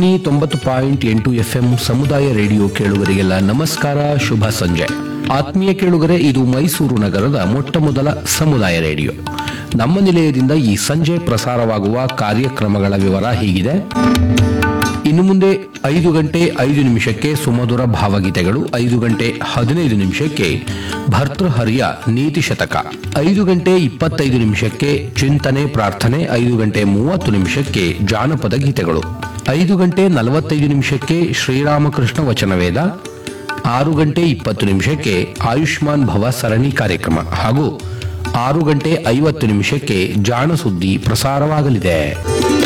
Janadhwani 90.8 FM ಸಮುದಾಯ radio ಕೇಳುಗರಿಗೆಲ್ಲ ನಮಸ್ಕಾರ, ಶುಭ ಸಂಜೆ. ಆತ್ಮೀಯ ಕೇಳುಗರೆ, ಇದು ಮೈಸೂರು ನಗರದ ಮೊಟ್ಟಮೊದಲ ಸಮುದಾಯ ರೇಡಿಯೋ. ನಮ್ಮ ನಿಲಯದಿಂದ ಈ ಸಂಜೆ ಪ್ರಸಾರವಾಗುವ ಕಾರ್ಯಕ್ರಮಗಳ ವಿವರ ಹೀಗಿದೆ. ಇನ್ನು ಮುಂದೆ 5 ಗಂಟೆ 5 ನಿಮಿಷಕ್ಕೆ ಸುಮಧುರ ಭಾವಗೀತೆಗಳು, 5 ಗಂಟೆ 15 ನಿಮಿಷಕ್ಕೆ ಭರ್ತೃಹರಿಯ ನೀತಿ ಶತಕ, 5 ಗಂಟೆ 25 ನಿಮಿಷಕ್ಕೆ ಚಿಂತನೆ ಪ್ರಾರ್ಥನೆ, 5 ಗಂಟೆ 30 ನಿಮಿಷಕ್ಕೆ ಜಾನಪದ ಗೀತೆಗಳು, 5 ಗಂಟೆ 45 ನಿಮಿಷಕ್ಕೆ ಶ್ರೀರಾಮಕೃಷ್ಣ ವಚನವೇದ, 6 ಗಂಟೆ 20 ನಿಮಿಷಕ್ಕೆ ಆಯುಷ್ಮಾನ್ ಭವ ಸರಣಿ ಕಾರ್ಯಕ್ರಮ ಹಾಗೂ 6 ಗಂಟೆ 50 ನಿಮಿಷಕ್ಕೆ ಜಾಣ ಸುದ್ದಿ ಪ್ರಸಾರವಾಗಲಿದೆ.